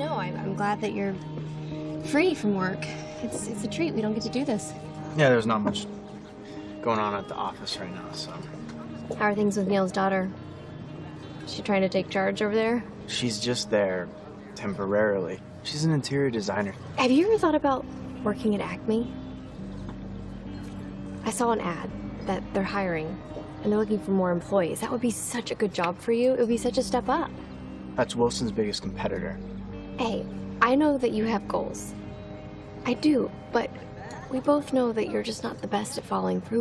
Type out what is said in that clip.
No, I'm glad that you're free from work. It's a treat. We don't get to do this. Yeah, there's not much going on at the office right now, so. How are things with Neil's daughter? Is she trying to take charge over there? She's just there temporarily. She's an interior designer. Have you ever thought about working at Acme? I saw an ad that they're hiring, and they're looking for more employees. That would be such a good job for you. It would be such a step up. That's Wilson's biggest competitor. Hey, I know that you have goals. I do, but we both know that you're just not the best at following through.